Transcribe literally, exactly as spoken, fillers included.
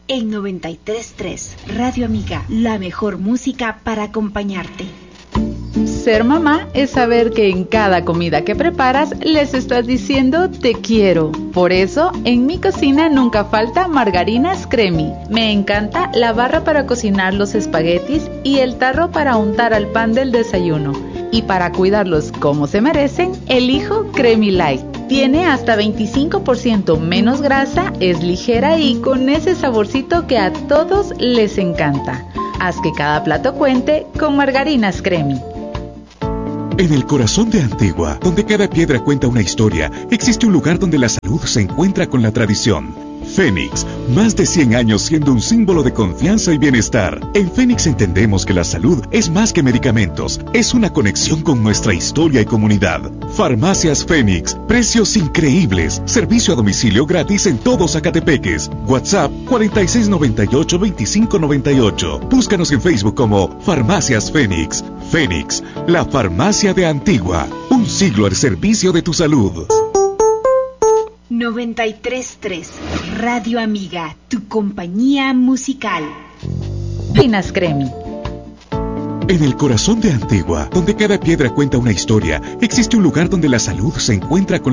en noventa y tres punto tres. Radio Amiga, la mejor música para acompañarte. Ser mamá es saber que en cada comida que preparas les estás diciendo te quiero. Por eso, en mi cocina nunca falta margarinas Cremi. Me encanta la barra para cocinar los espaguetis y el tarro para untar al pan del desayuno. Y para cuidarlos como se merecen, elijo Cremi Light. Tiene hasta veinticinco por ciento menos grasa, es ligera y con ese saborcito que a todos les encanta. Haz que cada plato cuente con margarinas Cremi. En el corazón de Antigua, donde cada piedra cuenta una historia, existe un lugar donde la salud se encuentra con la tradición. Fénix, más de cien años siendo un símbolo de confianza y bienestar. En Fénix entendemos que la salud es más que medicamentos, es una conexión con nuestra historia y comunidad. Farmacias Fénix, precios increíbles, servicio a domicilio gratis en todos Zacatepeques. WhatsApp cuarenta y seis noventa y ocho veinticinco noventa y ocho. Búscanos en Facebook como Farmacias Fénix. Fénix, la farmacia de Antigua, un siglo al servicio de tu salud. noventa y tres punto tres. Radio Amiga, tu compañía musical. Margarinas Cremi. En el corazón de Antigua, donde cada piedra cuenta una historia, existe un lugar donde la salud se encuentra con